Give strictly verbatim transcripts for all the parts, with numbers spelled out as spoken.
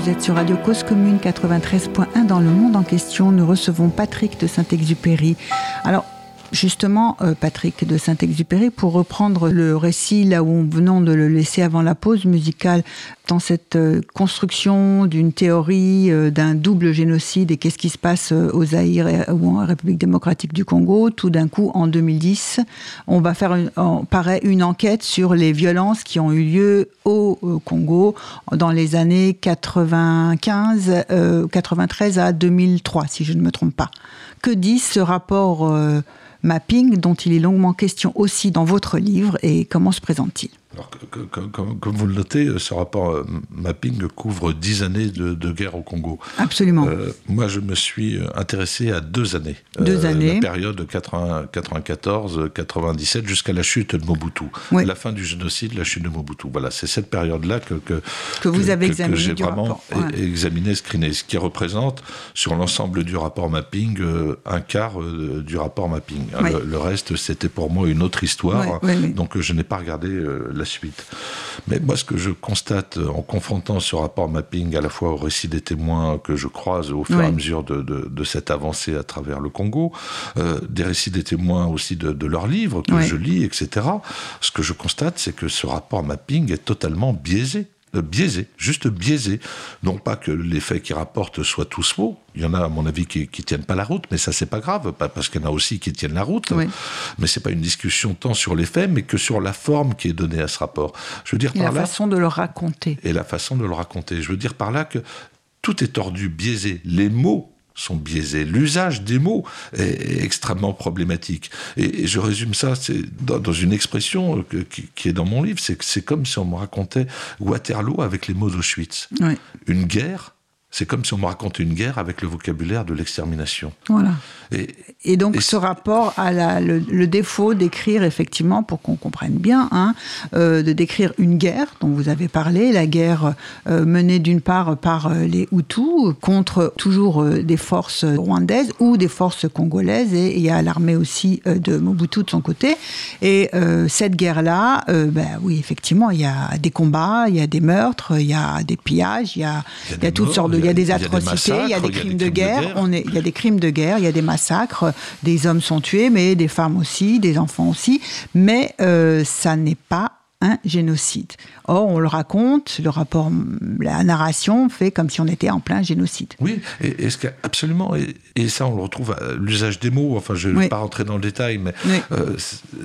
vous êtes sur Radio Cause Commune quatre-vingt-treize point un dans le monde en question. Nous recevons Patrick de Saint-Exupéry. Alors, justement, euh, Patrick de Saint-Exupéry, pour reprendre le récit là où on venons de le laisser avant la pause musicale, dans cette euh, construction d'une théorie euh, d'un double génocide et qu'est-ce qui se passe euh, au Zaïre et, ou en République démocratique du Congo, tout d'un coup, en deux mille dix, on va faire, une, on, paraît, une enquête sur les violences qui ont eu lieu au, au Congo dans les années quatre-vingt-quinze, euh, quatre-vingt-treize à deux mille trois, si je ne me trompe pas. Que dit ce rapport euh, mapping dont il est longuement question aussi dans votre livre et comment se présente-t-il ? Alors, comme, comme, comme vous le notez, ce rapport euh, mapping couvre dix années de, de guerre au Congo. Absolument. Euh, moi, je me suis intéressé à deux années. Deux euh, années. La période quatre-vingt-quatorze quatre-vingt-dix-sept jusqu'à la chute de Mobutu. Oui. La fin du génocide, la chute de Mobutu. Voilà, c'est cette période-là que, que, que vous que, avez que, examiné que j'ai du vraiment rapport. Ouais. examiné, screené. Ce qui représente, sur l'ensemble du rapport mapping, euh, un quart euh, du rapport mapping. Oui. Le, le reste, c'était pour moi une autre histoire. Oui, oui, oui. Donc, je n'ai pas regardé euh, la suite. Mais moi, ce que je constate en confrontant ce rapport mapping à la fois au récit des témoins que je croise au fur oui. et à mesure de, de, de cette avancée à travers le Congo, euh, des récits des témoins aussi de, de leurs livres que oui. je lis, et cetera, ce que je constate, c'est que ce rapport mapping est totalement biaisé. biaisé, juste biaisé. Non pas que les faits qu'ils rapportent soient tous faux, il y en a à mon avis qui ne tiennent pas la route, mais ça c'est pas grave, parce qu'il y en a aussi qui tiennent la route, oui. mais c'est pas une discussion tant sur les faits, mais que sur la forme qui est donnée à ce rapport. Je veux dire Et par la là, façon de le raconter. Et la façon de le raconter. Je veux dire par là que tout est tordu, biaisé. Les mots sont biaisés. L'usage des mots est, est extrêmement problématique. Et, et je résume ça c'est dans, dans une expression que, qui, qui est dans mon livre, c'est que c'est comme si on me racontait Waterloo avec les mots d'Auschwitz. Oui. Une guerre, c'est comme si on me racontait une guerre avec le vocabulaire de l'extermination. Voilà. Et, et donc et ce rapport a la, le, le défaut d'écrire effectivement, pour qu'on comprenne bien, hein, euh, de décrire une guerre dont vous avez parlé, la guerre euh, menée d'une part par euh, les Hutus contre toujours euh, des forces rwandaises ou des forces congolaises, et il y a l'armée aussi euh, de Mobutu de son côté. Et euh, cette guerre-là, euh, ben oui, effectivement, il y a des combats, il y a des meurtres, il y a des pillages, il y a, il y a, il y a toutes morts, sortes de, il y a des atrocités, il y a des crimes de guerre, de guerre. On est, il y a des crimes de guerre, il y a des massacres, des hommes sont tués, mais des femmes aussi, des enfants aussi, mais euh, ça n'est pas un génocide. Or, on le raconte, le rapport, la narration fait comme si on était en plein génocide. Oui, et, et ce absolument, et, et ça on le retrouve à l'usage des mots, enfin je ne oui. vais pas rentrer dans le détail, mais oui. euh,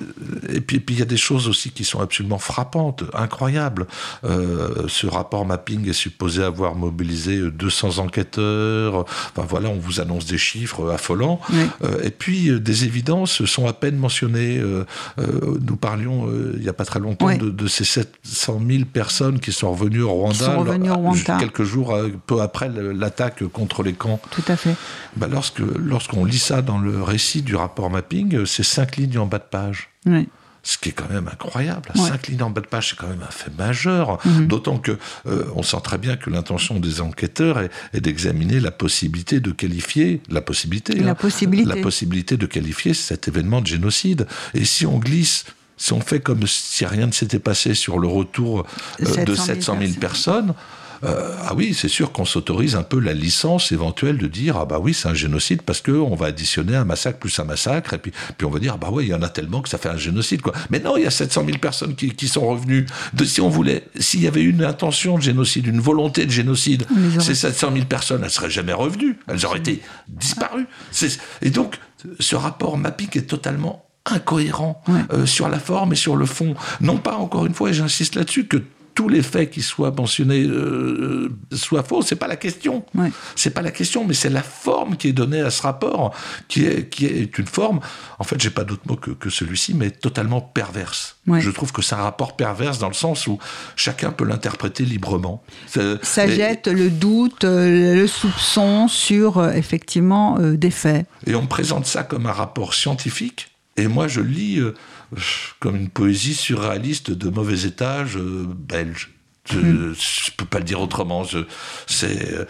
et puis il y a des choses aussi qui sont absolument frappantes, incroyables. Euh, ce rapport mapping est supposé avoir mobilisé deux cents enquêteurs, enfin voilà, on vous annonce des chiffres affolants, oui. euh, et puis euh, des évidences sont à peine mentionnées. Euh, euh, nous parlions euh, il n'y a pas très longtemps oui. de, de ces sept cent mille personnes qui sont revenues au Rwanda, sont revenues au Rwanda. quelques jours peu après l'attaque contre les camps. Tout à fait. Ben lorsque, lorsqu'on lit ça dans le récit du rapport mapping, c'est cinq lignes en bas de page. Oui. Ce qui est quand même incroyable. Ouais. Cinq lignes en bas de page, c'est quand même un fait majeur. Mm-hmm. D'autant que euh, on sent très bien que l'intention des enquêteurs est, est d'examiner la possibilité de qualifier la possibilité, la hein, possibilité, la possibilité de qualifier cet événement de génocide. Et si on glisse, si on fait comme si rien ne s'était passé sur le retour euh, de sept cent mille personnes. Euh, ah oui, c'est sûr qu'on s'autorise un peu la licence éventuelle de dire ah bah oui c'est un génocide parce que on va additionner un massacre plus un massacre et puis puis on va dire bah ouais il y en a tellement que ça fait un génocide quoi. Mais non, il y a sept cent mille personnes qui qui sont revenues. De, si on voulait, s'il y avait une intention de génocide, une volonté de génocide, ces sept cent mille personnes elles seraient jamais revenues, elles auraient été disparues. C'est, et donc ce rapport mapping est totalement incohérent ouais. euh, sur la forme et sur le fond. Non pas encore une fois et j'insiste là-dessus que tous les faits qui soient mentionnés euh, soient faux, c'est pas la question. Ouais. C'est pas la question, mais c'est la forme qui est donnée à ce rapport, qui est, qui est une forme, en fait, j'ai pas d'autre mot que, que celui-ci, mais totalement perverse. Ouais. Je trouve que c'est un rapport perverse dans le sens où chacun peut l'interpréter librement. C'est, Ça et, jette le doute, le soupçon sur, euh, effectivement, euh, des faits. Et on me présente ça comme un rapport scientifique, et moi, je lis... Euh, comme une poésie surréaliste de mauvais étage euh, belge. Je ne mmh. peux pas le dire autrement. Je, c'est,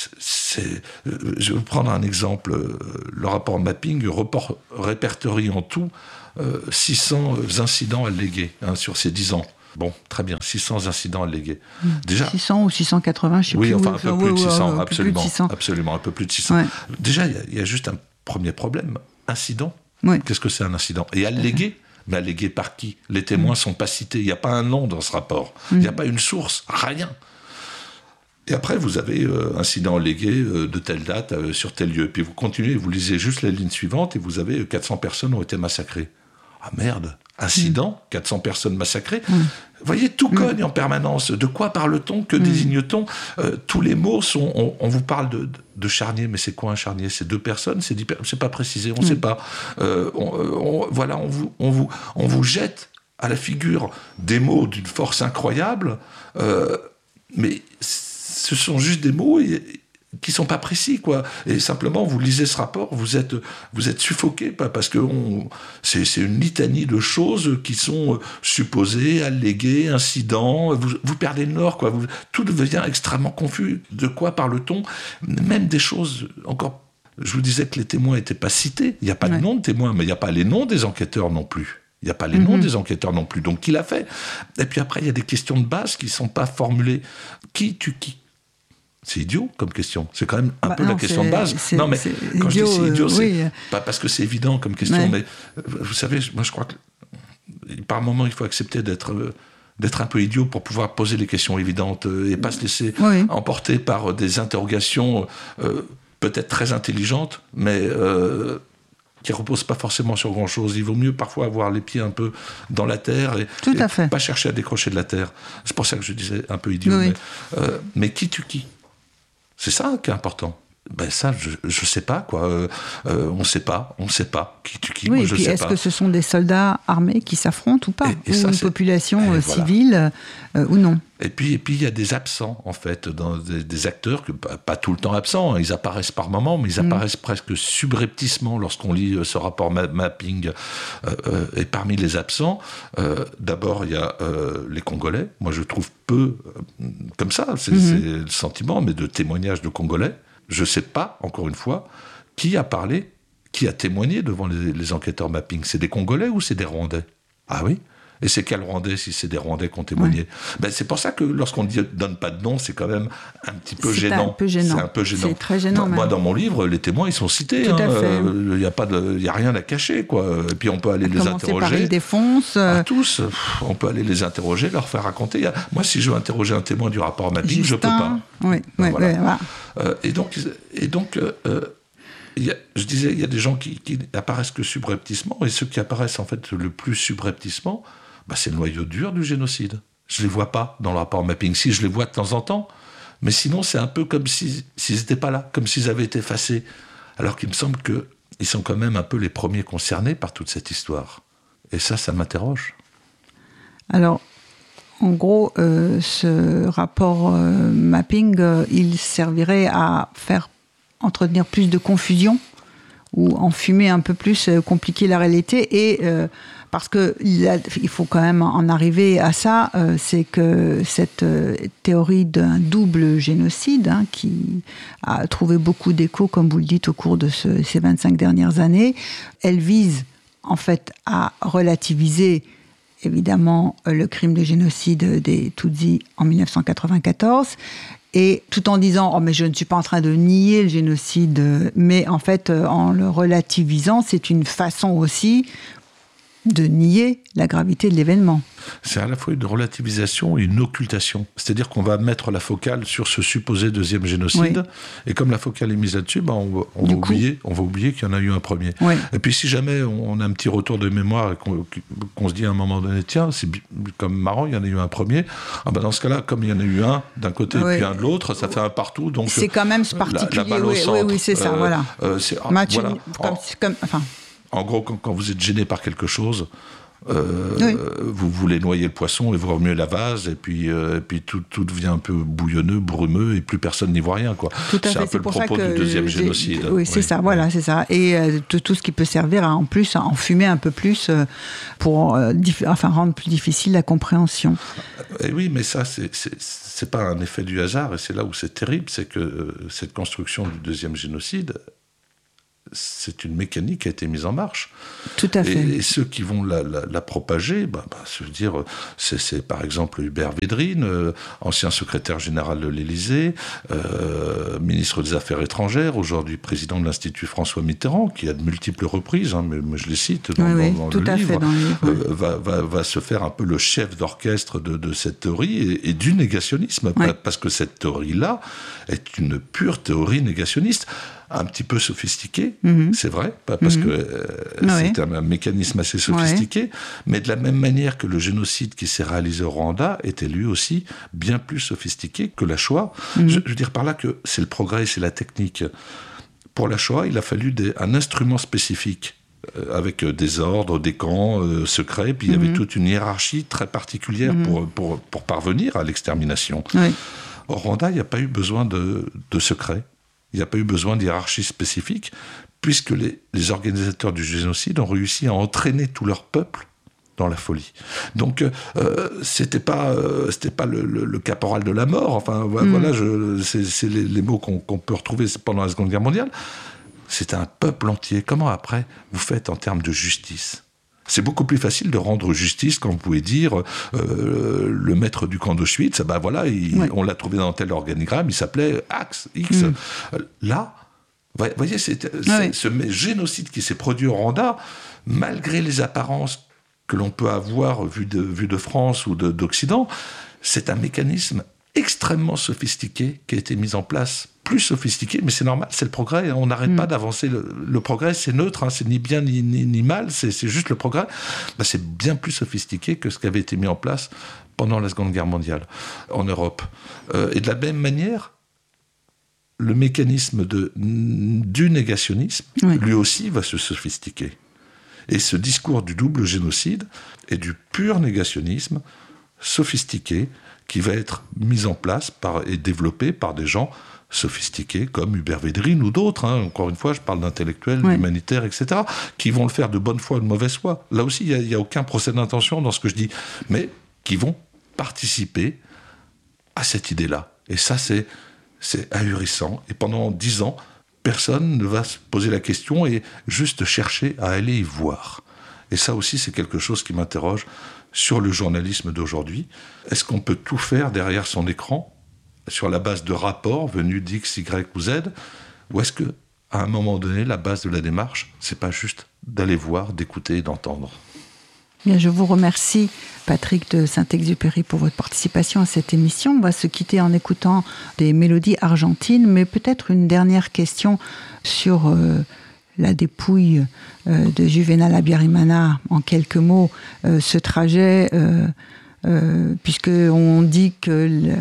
c'est, je vais vous prendre un exemple. Le rapport mapping report, répertorie en tout euh, six cents incidents allégués hein, sur ces dix ans. Bon, très bien, six cents incidents allégués. Mmh. Déjà, six cents ou six cent quatre-vingts, je ne sais oui, plus. Oui, enfin un peu plus de six cents, ouais, absolument, de six cents. absolument, un peu plus de six cents. Ouais. Déjà, il y, y a juste un premier problème, incident. Ouais. Qu'est-ce que c'est un incident ? Et allégué, mais allégué par qui ? Les témoins ne mmh. sont pas cités, il n'y a pas un nom dans ce rapport, il n'y mmh. a pas une source, rien. Et après, vous avez euh, incident allégué euh, de telle date euh, sur tel lieu. Puis vous continuez, vous lisez juste la ligne suivante et vous avez euh, quatre cents personnes ont été massacrées. Ah merde, incident, mmh. quatre cents personnes massacrées. Mmh. Vous voyez, tout cogne mmh. en permanence. De quoi parle-t-on ? Que mmh. désigne-t-on ? euh, Tous les mots sont... On, on vous parle de, de charnier, mais c'est quoi un charnier ? C'est deux personnes ? C'est dix personnes ? C'est pas précisé, on ne mmh. sait pas. Euh, on, on, voilà, on vous, on, vous, on vous jette à la figure des mots d'une force incroyable, euh, mais... ce sont juste des mots qui ne sont pas précis, quoi. Et simplement, vous lisez ce rapport, vous êtes, vous êtes suffoqué, parce que on, c'est, c'est une litanie de choses qui sont supposées, alléguées, incidents. Vous, vous perdez le nord, quoi. Vous, tout devient extrêmement confus. De quoi parle-t-on ? Même des choses encore... Je vous disais que les témoins n'étaient pas cités. Il n'y a pas ouais. de nom de témoins, mais il n'y a pas les noms des enquêteurs non plus. Il n'y a pas les noms mmh. des enquêteurs non plus. Donc, qui l'a fait ? Et puis après, il y a des questions de base qui ne sont pas formulées. Qui tue qui ? C'est idiot comme question. C'est quand même un bah peu non, la question de base. C'est, non, mais c'est quand idiot, je dis c'est idiot, euh, c'est oui. pas parce que c'est évident comme question, ouais. mais vous savez, moi je crois que par moment, il faut accepter d'être, d'être un peu idiot pour pouvoir poser les questions évidentes et pas se laisser oui. emporter par des interrogations euh, peut-être très intelligentes, mais... Euh, qui ne repose pas forcément sur grand-chose. Il vaut mieux parfois avoir les pieds un peu dans la terre et, Tout à et fait. pas chercher à décrocher de la terre. C'est pour ça que je disais un peu idiot. Oui. Mais, euh, mais qui tue qui ? C'est ça qui est important. Ben ça, je ne sais pas, quoi. Euh, euh, on ne sait pas, on ne sait pas qui tue qui. Oui, Moi, et je puis sais est-ce pas. que ce sont des soldats armés qui s'affrontent ou pas ? et, et Ou ça, une c'est... population et euh, voilà. civile euh, ou non ? Et puis, et puis, il y a des absents, en fait, dans des, des acteurs, que, pas, pas tout le temps absents, hein, ils apparaissent par moments, mais ils mmh. apparaissent presque subrepticement lorsqu'on lit euh, ce rapport ma- mapping. Euh, euh, et parmi les absents, euh, d'abord, il y a euh, les Congolais. Moi, je trouve peu, euh, comme ça, c'est, mmh. c'est le sentiment, mais de témoignages de Congolais. Je ne sais pas, encore une fois, qui a parlé, qui a témoigné devant les, les enquêteurs mapping. C'est des Congolais ou c'est des Rwandais ? Ah oui ? Et c'est quels Rwandais si c'est des Rwandais qui ont témoigné ? Ouais. Ben, c'est pour ça que lorsqu'on ne donne pas de nom, c'est quand même un petit peu c'est gênant. Un peu gênant. C'est un peu gênant. C'est très gênant. Moi, moi dans mon livre, les témoins, ils sont cités. Il hein, euh, n'y a, a rien à cacher, quoi. Et puis on peut aller à les interroger. Par Île-de-France. Euh... À tous. On peut aller les interroger, leur faire raconter. A... Moi, si je veux interroger un témoin du rapport mapping, Justin, je ne peux pas. Oui, oui, voilà. oui, voilà. Euh, et donc, et donc euh, y a, je disais, il y a des gens qui, qui apparaissent que subrepticement, et ceux qui apparaissent en fait le plus subrepticement, bah, c'est le noyau dur du génocide. Je ne les vois pas dans le rapport mapping. Si, je les vois de temps en temps, mais sinon, c'est un peu comme si, s'ils n'étaient pas là, comme s'ils avaient été effacés. Alors qu'il me semble qu'ils sont quand même un peu les premiers concernés par toute cette histoire. Et ça, ça m'interroge. Alors, en gros, euh, ce rapport euh, mapping, euh, il servirait à faire entretenir plus de confusion ou enfumer un peu plus, euh, compliquer la réalité. Et euh, parce que il, a, il faut quand même en arriver à ça, euh, c'est que cette euh, théorie d'un double génocide, hein, qui a trouvé beaucoup d'écho, comme vous le dites, au cours de ce, ces vingt-cinq dernières années, elle vise en fait à relativiser évidemment le crime de génocide des Tutsis en dix-neuf cent quatre-vingt-quatorze, et tout en disant « Oh, mais je ne suis pas en train de nier le génocide », mais en fait, en le relativisant, c'est une façon aussi de nier la gravité de l'événement. C'est à la fois une relativisation et une occultation. C'est-à-dire qu'on va mettre la focale sur ce supposé deuxième génocide, oui. et comme la focale est mise là-dessus, bah on, va, on, va oublier, on va oublier qu'il y en a eu un premier. Oui. Et puis si jamais on a un petit retour de mémoire et qu'on, qu'on se dit à un moment donné, tiens, c'est comme marrant, il y en a eu un premier, ah bah dans ce cas-là, comme il y en a eu un d'un côté oui. et puis un de l'autre, ça fait un partout. Donc c'est quand même particulier. La, la balle au centre, oui, oui, c'est ça, euh, voilà. Euh, c'est, Match, voilà. Comme, comme, enfin... En gros, quand, quand vous êtes gêné par quelque chose, euh, oui. vous voulez noyer le poisson et vous remuez la vase, et puis, euh, et puis tout, tout devient un peu bouillonneux, brumeux, et plus personne n'y voit rien, quoi. Tout à c'est fait, un peu c'est le pour propos ça que du deuxième j'ai, génocide. Oui, c'est oui. ça, voilà, c'est ça. Et euh, tout, tout ce qui peut servir à, en plus à enfumer un peu plus euh, pour euh, dif- enfin, rendre plus difficile la compréhension. Et oui, mais ça, c'est, c'est, c'est pas un effet du hasard, et c'est là où c'est terrible, c'est que euh, cette construction du deuxième génocide, c'est une mécanique qui a été mise en marche. Tout à fait. Et, et ceux qui vont la, la, la propager, bah, bah, je veux dire, c'est, c'est par exemple Hubert Védrine, euh, ancien secrétaire général de l'Élysée, euh, ministre des Affaires étrangères, aujourd'hui président de l'Institut François Mitterrand, qui à de multiples reprises, hein, mais, mais je les cite dans, oui, dans, oui, dans le livre, dans le livre euh, oui. va, va, va se faire un peu le chef d'orchestre de, de cette théorie et, et du négationnisme, oui. parce que cette théorie-là est une pure théorie négationniste. Un petit peu sophistiqué, mmh. c'est vrai, parce mmh. que euh, ouais. c'est un, un mécanisme assez sophistiqué, ouais. mais de la même manière que le génocide qui s'est réalisé au Rwanda était lui aussi bien plus sophistiqué que la Shoah. Mmh. Je, je veux dire par là que c'est le progrès, c'est la technique. Pour la Shoah, il a fallu des, un instrument spécifique, euh, avec des ordres, des camps euh, secrets, puis il y avait mmh. toute une hiérarchie très particulière mmh. pour, pour, pour parvenir à l'extermination. Ouais. Au Rwanda, il n'y a pas eu besoin de, de secret. Il n'y a pas eu besoin d'hiérarchie spécifique, puisque les, les organisateurs du génocide ont réussi à entraîner tout leur peuple dans la folie. Donc, euh, c'était pas, euh, c'était pas le, le, le caporal de la mort. Enfin, mmh. voilà, je, c'est, c'est les, les mots qu'on, qu'on peut retrouver pendant la Seconde Guerre mondiale. C'était un peuple entier. Comment après vous faites en termes de justice ? C'est beaucoup plus facile de rendre justice quand vous pouvez dire euh, le maître du camp d'Auschwitz, ben voilà, il, ouais. on l'a trouvé dans tel organigramme, il s'appelait Axe, X. Mm. Là, vous voyez, c'est, c'est, ouais. ce génocide qui s'est produit au Rwanda, malgré les apparences que l'on peut avoir vues de, vu de France ou de, d'Occident, c'est un mécanisme extrêmement sophistiqué qui a été mis en place, plus sophistiqué, mais c'est normal, c'est le progrès, on n'arrête mmh. pas d'avancer, le, le progrès c'est neutre, hein, c'est ni bien ni, ni, ni mal, c'est, c'est juste le progrès, ben, c'est bien plus sophistiqué que ce qui avait été mis en place pendant la Seconde Guerre mondiale en Europe. Euh, et de la même manière, le mécanisme de, du négationnisme, oui. lui aussi va se sophistiquer. Et ce discours du double génocide et du pur négationnisme sophistiqué, qui va être mis en place par, et développé par des gens sophistiqués comme Hubert Védrine ou d'autres, hein. Encore une fois, je parle d'intellectuels, ouais. d'humanitaires, et cetera, qui vont le faire de bonne foi ou de mauvaise foi. Là aussi, il n'y a, a aucun procès d'intention dans ce que je dis, mais qui vont participer à cette idée-là. Et ça, c'est, c'est ahurissant. Et pendant dix ans, personne ne va se poser la question et juste chercher à aller y voir. Et ça aussi, c'est quelque chose qui m'interroge sur le journalisme d'aujourd'hui. Est-ce qu'on peut tout faire derrière son écran, sur la base de rapports venus d'X, Y ou Z, ou est-ce qu'à un moment donné, la base de la démarche, c'est pas juste d'aller voir, d'écouter et d'entendre ? Bien, je vous remercie, Patrick de Saint-Exupéry, pour votre participation à cette émission. On va se quitter en écoutant des mélodies argentines, mais peut-être une dernière question sur euh, la dépouille euh, de Juvénal Habyarimana. En quelques mots, euh, ce trajet, euh, euh, puisqu'on dit que le,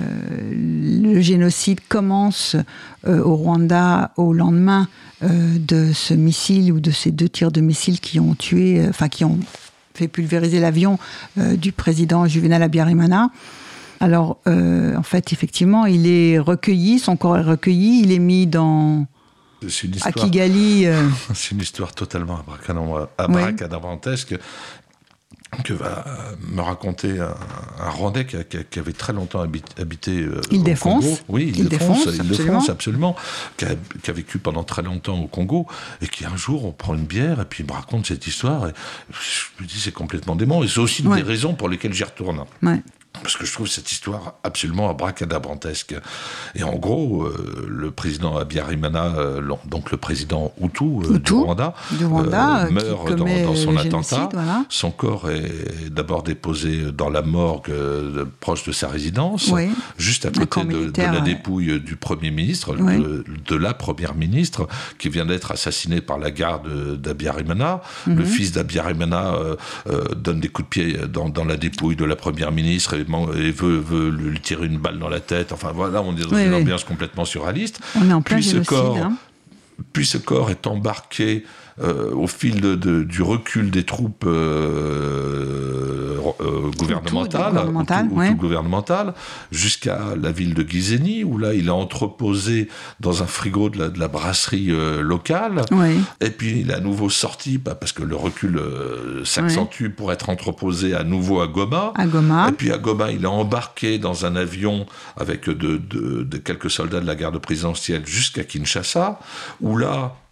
le génocide commence euh, au Rwanda au lendemain euh, de ce missile ou de ces deux tirs de missile qui ont tué, enfin euh, qui ont fait pulvériser l'avion euh, du président Juvénal Habyarimana. Alors, euh, en fait, effectivement, il est recueilli, son corps est recueilli, il est mis dans... C'est une histoire, à Kigali. Euh... C'est une histoire totalement abracadabrantesque oui. que va me raconter un, un Rwandais qui, a, qui avait très longtemps habité, habité euh, il au défonce. Congo. Oui, il, il défonce, défonce, il défonce absolument. Qui a, qui a vécu pendant très longtemps au Congo et qui un jour on prend une bière et puis il me raconte cette histoire et je me dis c'est complètement dément et c'est aussi une ouais. des raisons pour lesquelles j'y retourne. Ouais. Parce que je trouve cette histoire absolument abracadabrantesque. Et en gros, euh, le président Habyarimana, euh, donc le président Hutu, euh, Hutu du Rwanda, du Rwanda euh, meurt dans, dans son attentat. Voilà. Son corps est d'abord déposé dans la morgue euh, proche de sa résidence, oui. juste à côté de, de la dépouille ouais. du Premier ministre, oui. de, de la Première ministre, qui vient d'être assassinée par la garde d'Habyarimana. Mm-hmm. Le fils d'Habyarimana euh, euh, donne des coups de pied dans, dans la dépouille de la Première ministre et et veut, veut lui tirer une balle dans la tête. Enfin voilà, on est dans oui, une oui. ambiance complètement surréaliste. On est en plein puis génocide. Ce corps, hein. Puis ce corps est embarqué euh, au fil de, de, du recul des troupes euh, euh, gouvernementales, gouvernemental, ou, ou, ouais. ou gouvernementales, jusqu'à la ville de Gisenyi, où là, il est entreposé dans un frigo de la, de la brasserie euh, locale. Ouais. Et puis, il est à nouveau sorti, bah, parce que le recul euh, s'accentue ouais. pour être entreposé à nouveau à Goma. À Goma. Et puis, à Goma, il est embarqué dans un avion avec de, de, de quelques soldats de la garde présidentielle jusqu'à Kinshasa, où là,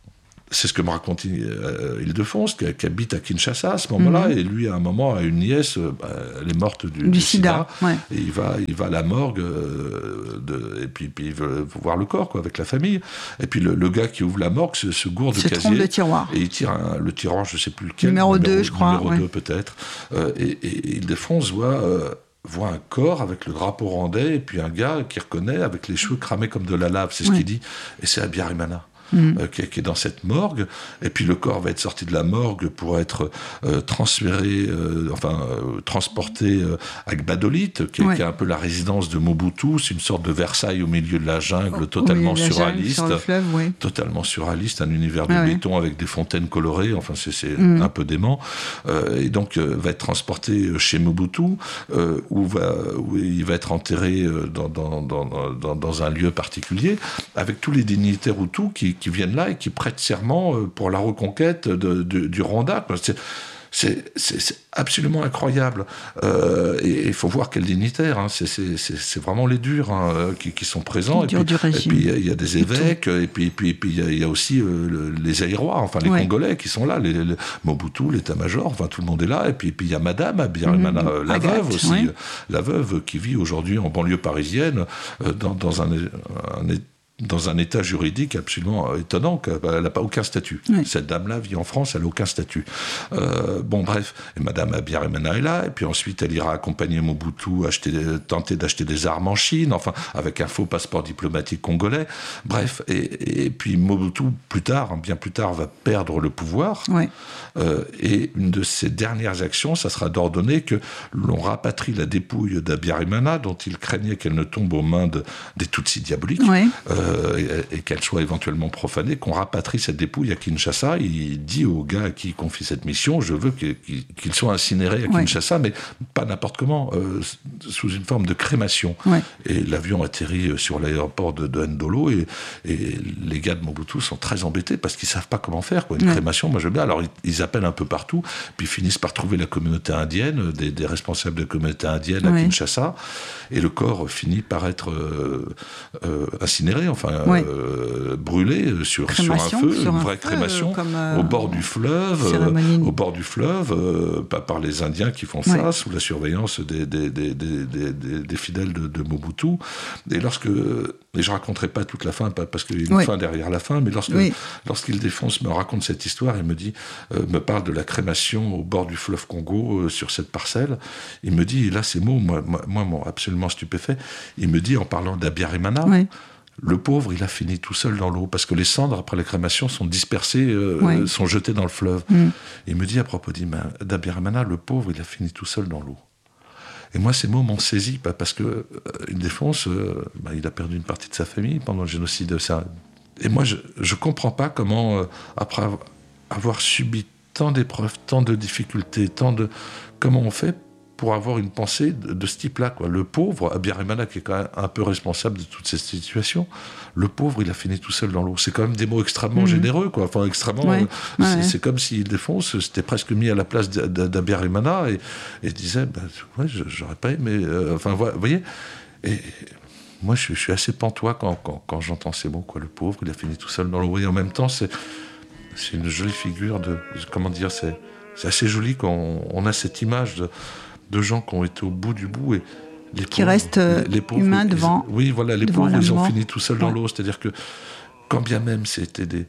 c'est ce que me raconte euh, Ildefonse, qui, qui habite à Kinshasa à ce moment-là, mmh. et lui, à un moment, a une nièce, euh, bah, elle est morte du, du, du sida, sida ouais. et il va, il va à la morgue, euh, de, et puis, puis il veut voir le corps, quoi, avec la famille. Et puis le, le gars qui ouvre la morgue se, se gourde de casier. Se trompe de tiroir. Et il tire un, le tiroir, je ne sais plus lequel. Numéro deux, je crois. Numéro ouais. deux, peut-être. Euh, et, et Ildefonse voit... Euh, voit un corps avec le drapeau rwandais et puis un gars qui reconnaît avec les cheveux cramés comme de la lave, c'est ce ouais. qu'il dit, et c'est Habyarimana. Mmh. Euh, qui, qui est dans cette morgue, et puis le corps va être sorti de la morgue pour être euh, transféré, euh, enfin euh, transporté euh, à Gbadolite, qui, ouais. qui est un peu la résidence de Mobutu, c'est une sorte de Versailles au milieu de la jungle, oh, totalement surréaliste, jungle, sur fleuve, ouais. totalement surréaliste, un univers de ah, béton ouais. avec des fontaines colorées, enfin c'est, c'est mmh. un peu dément, euh, et donc euh, va être transporté chez Mobutu, euh, où, va, où il va être enterré euh, dans, dans, dans, dans, dans un lieu particulier, avec tous les dignitaires Hutus qui qui viennent là et qui prêtent serment pour la reconquête de, de, du Rwanda. C'est, c'est, c'est, c'est absolument incroyable. Euh, et il faut voir quels dignitaires. Hein. C'est, c'est, c'est, c'est vraiment les durs hein, qui, qui sont présents. Et puis, et puis il y a des évêques, et puis il puis, puis, y, y a aussi euh, le, les Aïrois, enfin les ouais. Congolais qui sont là, les, les Mobutu, l'état-major, enfin tout le monde est là. Et puis il y a Madame Habyarimana, mmh, la Agathe, veuve aussi, ouais. la veuve qui vit aujourd'hui en banlieue parisienne, euh, dans, dans un, un dans un état juridique absolument étonnant, qu'elle n'a pas aucun statut. Oui. Cette dame-là vit en France, elle n'a aucun statut. Euh, bon, bref, et Madame Habyarimana est là, et puis ensuite elle ira accompagner Mobutu, acheter, tenter d'acheter des armes en Chine, enfin, avec un faux passeport diplomatique congolais. Bref, et, et puis Mobutu, plus tard, bien plus tard, va perdre le pouvoir. Oui. Euh, et une de ses dernières actions, ça sera d'ordonner que l'on rapatrie la dépouille d'Habyarimana, dont il craignait qu'elle ne tombe aux mains de, des Tutsis diaboliques. Oui. Euh, et qu'elle soit éventuellement profanée, qu'on rapatrie cette dépouille à Kinshasa. Il dit au gars à qui il confie cette mission, je veux qu'il soit incinéré à Kinshasa, ouais. mais pas n'importe comment, euh, sous une forme de crémation. Ouais. Et l'avion atterrit sur l'aéroport de, de Ndolo, et, et les gars de Mobutu sont très embêtés parce qu'ils ne savent pas comment faire. Quoi. Une ouais. crémation, moi je veux bien. Alors ils, ils appellent un peu partout, puis finissent par trouver la communauté indienne, des, des responsables de la communauté indienne à ouais. Kinshasa, et le corps finit par être euh, euh, incinéré, enfin ouais. euh, brûlé sur, sur un feu, sur une un vraie feu, crémation, euh, au bord du fleuve, euh, au bord du fleuve, euh, pas par les Indiens qui font ça, ouais. sous la surveillance des, des, des, des, des, des fidèles de, de Mobutu. Et lorsque, et je raconterai pas toute la fin, parce qu'il y a une oui. fin derrière la fin, mais lorsque, oui. lorsqu'Ildefonse me raconte cette histoire, il me dit, euh, me parle de la crémation au bord du fleuve Congo, euh, sur cette parcelle, il me dit, et là ces mots, moi, moi, moi m'ont absolument stupéfait, il me dit, en parlant d'Habyarimana, oui. le pauvre, il a fini tout seul dans l'eau, parce que les cendres, après la crémation, sont dispersées, euh, ouais. sont jetées dans le fleuve. Mm. Il me dit, à propos d'Habyarimana, le pauvre, il a fini tout seul dans l'eau. Et moi, ces mots m'ont saisi, parce que euh, Ildefonse, euh, bah, il a perdu une partie de sa famille pendant le génocide. Ça. Et moi, je ne comprends pas comment, euh, après avoir subi tant d'épreuves, tant de difficultés, tant de... comment on fait pour avoir une pensée de, de ce type-là, quoi. Le pauvre, Habyarimana, qui est quand même un peu responsable de toute cette situation, le pauvre, il a fini tout seul dans l'eau. C'est quand même des mots extrêmement mmh. généreux, quoi. Enfin, extrêmement... Ouais. Euh, c'est, ouais. c'est comme si Ildefonse s'était presque mis à la place d'Habyarimana et, et disait, bah, ouais, j'aurais pas aimé... Euh, enfin, vous voyez. Et moi, je, je suis assez pantois quand, quand, quand j'entends ces mots, quoi. Le pauvre, il a fini tout seul dans l'eau. Et en même temps, c'est, c'est une jolie figure de... Comment dire, c'est, c'est assez joli quand on, on a cette image de... de gens qui ont été au bout du bout et les qui pauvres, restent les, les pauvres, humains ils, devant. Oui, voilà, les pauvres, ils ont fini tout seuls dans ouais. l'eau. C'est-à-dire que, quand bien même c'était des,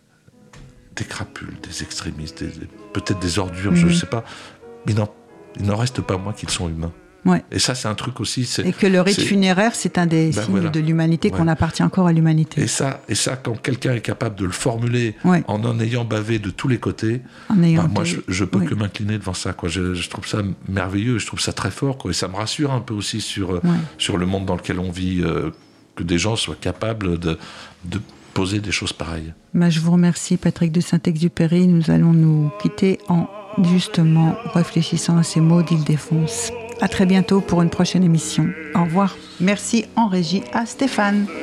des crapules, des extrémistes, des, des, peut-être des ordures, mmh. je ne sais pas, mais non, il n'en reste pas moins qu'ils sont humains. Ouais. Et ça, c'est un truc aussi. C'est, et que le rite c'est... funéraire, c'est un des ben signes voilà. de l'humanité, ouais. qu'on appartient encore à l'humanité. Et ça, et ça, quand quelqu'un est capable de le formuler ouais. en en ayant bavé de tous les côtés, ben moi, je, je peux ouais. que m'incliner devant ça. Quoi. Je, je trouve ça merveilleux, je trouve ça très fort. Quoi. Et ça me rassure un peu aussi sur, ouais. sur le monde dans lequel on vit, euh, que des gens soient capables de, de poser des choses pareilles. Ben, je vous remercie, Patrick de Saint-Exupéry. Nous allons nous quitter en justement réfléchissant à ces mots d'Ildefonse. À très bientôt pour une prochaine émission. Au revoir. Merci en régie à Stéphane.